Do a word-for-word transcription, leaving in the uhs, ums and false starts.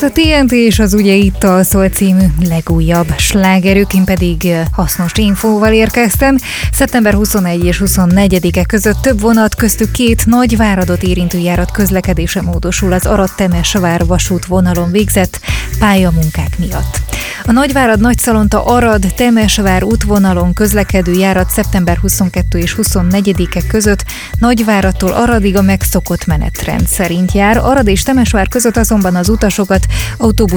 a té en té és az Ugye ittal szól című legújabb slágerük, én pedig hasznos infóval érkeztem. szeptember huszonegyedike és huszonnegyedike között több vonat, köztük két Nagyváradot érintő járat közlekedése módosul az Arad-Temesvár vasútvonalon végzett pályamunkák miatt. A Nagyvárad-Nagyszalonta-Arad-Temesvár útvonalon közlekedő járat szeptember huszonkettedike és huszonnegyedike között Nagyváradtól Aradig a megszokott menetrend szerint jár. Arad és Temesvár között azonban az utasokat autóbusz